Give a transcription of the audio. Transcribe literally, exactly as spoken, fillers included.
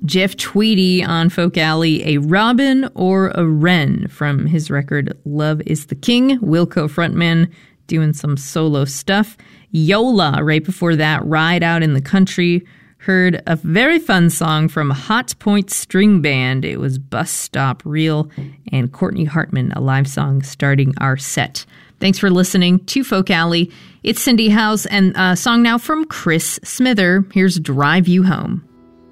Jeff Tweedy on Folk Alley, A Robin or a Wren from his record Love is the King. Wilco frontman doing some solo stuff. Yola, right before that, Ride Out in the Country. Heard a very fun song from Hot Point String Band. It was Bus Stop Reel, and Courtney Hartman, a live song starting our set. Thanks for listening to Folk Alley. It's Cindy House, and a song now from Chris Smither. Here's Drive You Home.